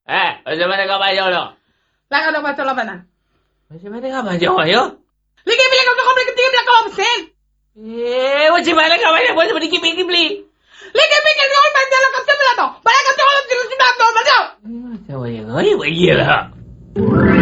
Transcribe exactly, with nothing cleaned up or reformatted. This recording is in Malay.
Eh, macam mana kau baju tu? Lah kau dah baca labanan. Macam mana kau baju ayo? Lagi bilang kau kau beli ketim lah kau absen. Eh, macam mana kau baju buat seperti kipik beli? Lagi bilang kau baca lah kau sebelah tu. Balik kau sebelah tu, sebelah tu, baca. Macam mana kau? Iya lah.